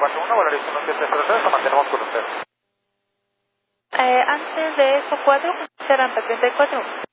741, Volaris 1700, nos mantenemos con usted. Antes de eso, 4, serán 34.